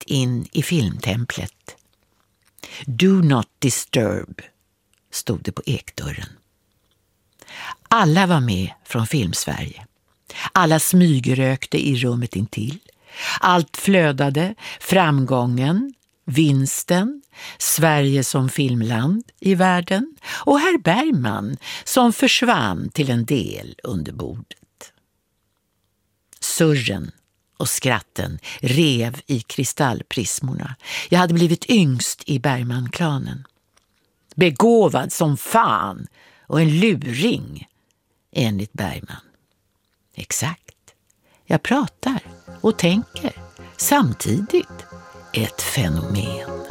in i filmtemplet. Do not disturb, stod det på ekdörren. Alla var med från Filmsverige. Alla smygrökte i rummet intill. Allt flödade, framgången, vinsten, Sverige som filmland i världen och herr Bergman som försvann till en del under bordet. Surren och skratten rev i kristallprismorna. Jag hade blivit yngst i Bergman-klanen. Begåvad som fan och en luring, enligt Bergman. Exakt. Jag pratar och tänker samtidigt ett fenomen.